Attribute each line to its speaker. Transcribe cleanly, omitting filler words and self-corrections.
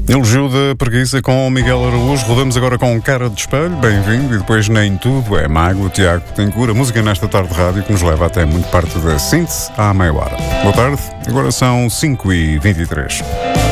Speaker 1: Elogio da preguiça com Miguel Araújo. Rodamos agora com Cara de Espelho, bem-vindo. E depois Nem Tudo é Mago, Tiago Tencourt. A música nesta tarde de rádio que nos leva até muito parte da síntese à meia hora. Boa tarde, agora são 5h23.